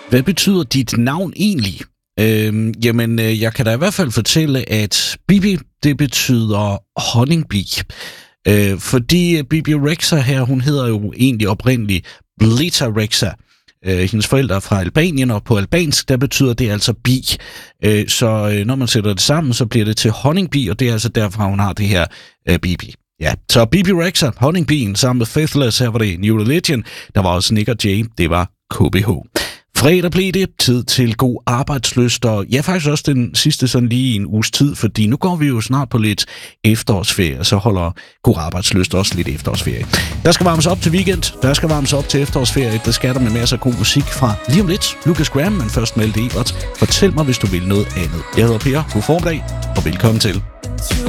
Hvad betyder dit navn egentlig? Jeg kan da i hvert fald fortælle, at Bibi, det betyder honningbi. Fordi Bibi Rexha her, hun hedder jo egentlig oprindeligt Blita Rexha. Hendes forældre er fra Albanien, og på albansk, der betyder det altså bi. Så når man sætter det sammen, så bliver det til honningbi, og det er altså derfra, hun har det her Bibi. Ja, så Bibi Rexha, honningbien, sammen med Faithless, her var det New Religion. Der var også Nick og Jay, det var KBH. Fredag blev det tid til god arbejdslyst, og ja, faktisk også den sidste sådan lige en uges tid, fordi nu går vi jo snart på lidt efterårsferie, så holder god arbejdslyst også lidt efterårsferie. Der skal varmes op til weekend, der skal varmes op til efterårsferie, det skal der med masser af god musik fra lige om lidt. Lucas Graham, men først Malte Ebert. Fortæl mig, hvis du vil noget andet. Jeg hedder Per, god formiddag, og velkommen til.